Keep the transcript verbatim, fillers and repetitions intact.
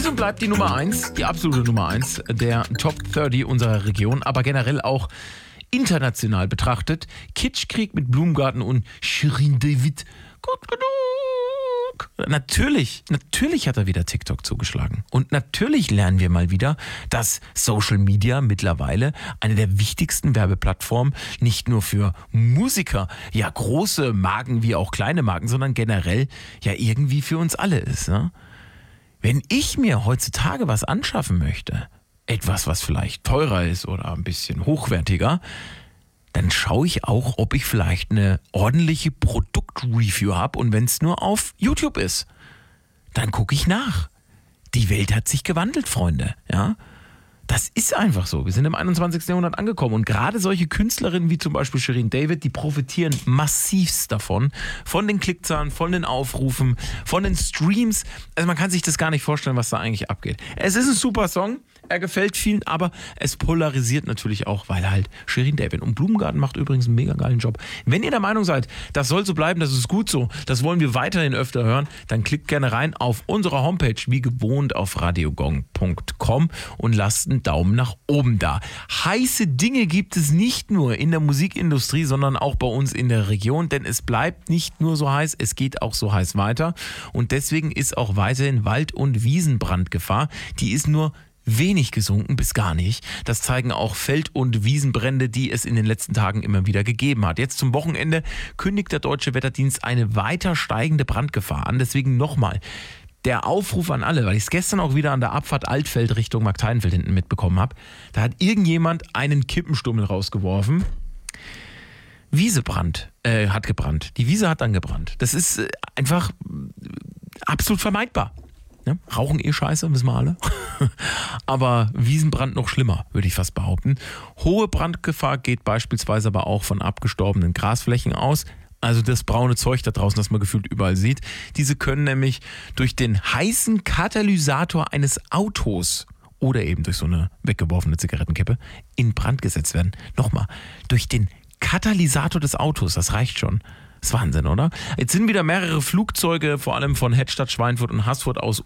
ist und bleibt die Nummer eins, die absolute Nummer eins der Top dreißig unserer Region, aber generell auch international betrachtet. Kitschkrieg mit Blumengarten und Shirin David. Gut genug. Natürlich, natürlich hat er wieder TikTok zugeschlagen. Und natürlich lernen wir mal wieder, dass Social Media mittlerweile eine der wichtigsten Werbeplattformen nicht nur für Musiker, ja große Marken wie auch kleine Marken, sondern generell ja irgendwie für uns alle ist. Ne? Wenn ich mir heutzutage was anschaffen möchte, etwas, was vielleicht teurer ist oder ein bisschen hochwertiger, dann schaue ich auch, ob ich vielleicht eine ordentliche Produktreview habe und wenn es nur auf YouTube ist, dann gucke ich nach. Die Welt hat sich gewandelt, Freunde, ja. Das ist einfach so. Wir sind im einundzwanzigsten Jahrhundert angekommen und gerade solche Künstlerinnen wie zum Beispiel Shirin David, die profitieren massivst davon, von den Klickzahlen, von den Aufrufen, von den Streams. Also man kann sich das gar nicht vorstellen, was da eigentlich abgeht. Es ist ein super Song, er gefällt vielen, aber es polarisiert natürlich auch, weil halt Shirin David und Blumengarten macht übrigens einen mega geilen Job. Wenn ihr der Meinung seid, das soll so bleiben, das ist gut so, das wollen wir weiterhin öfter hören, dann klickt gerne rein auf unsere Homepage, wie gewohnt auf radiogong punkt com und lasst einen Daumen nach oben da. Heiße Dinge gibt es nicht nur in der Musikindustrie, sondern auch bei uns in der Region, denn es bleibt nicht nur so heiß, es geht auch so heiß weiter und deswegen ist auch weiterhin Wald- und Wiesenbrandgefahr, die ist nur wenig gesunken, bis gar nicht. Das zeigen auch Feld- und Wiesenbrände, die es in den letzten Tagen immer wieder gegeben hat. Jetzt zum Wochenende kündigt der Deutsche Wetterdienst eine weiter steigende Brandgefahr an. Deswegen nochmal der Aufruf an alle, weil ich es gestern auch wieder an der Abfahrt Altfeld Richtung Markthainfeld hinten mitbekommen habe. Da hat irgendjemand einen Kippenstummel rausgeworfen. Wiesebrand, äh, hat gebrannt. Die Wiese hat dann gebrannt. Das ist äh, einfach absolut vermeidbar. Ja, Rauchen eh scheiße, wissen wir alle. Aber Wiesenbrand noch schlimmer, würde ich fast behaupten. Hohe Brandgefahr geht beispielsweise aber auch von abgestorbenen Grasflächen aus. Also das braune Zeug da draußen, das man gefühlt überall sieht. Diese können nämlich durch den heißen Katalysator eines Autos oder eben durch so eine weggeworfene Zigarettenkippe in Brand gesetzt werden. Nochmal, durch den Katalysator des Autos, das reicht schon. Das ist Wahnsinn, oder? Jetzt sind wieder mehrere Flugzeuge, vor allem von Hedstadt, Schweinfurt und Haßfurt aus